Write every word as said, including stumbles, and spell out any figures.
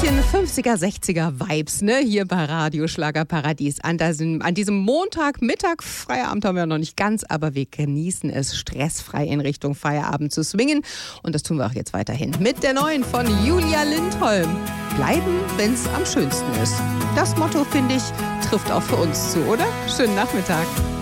bisschen fünfziger, sechziger Vibes, ne? Hier bei Radio Schlagerparadies. An diesem, an diesem Montagmittag, Feierabend haben wir noch nicht ganz, aber wir genießen es, stressfrei in Richtung Feierabend zu swingen. Und das tun wir auch jetzt weiterhin mit der neuen von Julia Lindholm. Bleiben, wenn's am schönsten ist. Das Motto, finde ich, trifft auch für uns zu, oder? Schönen Nachmittag.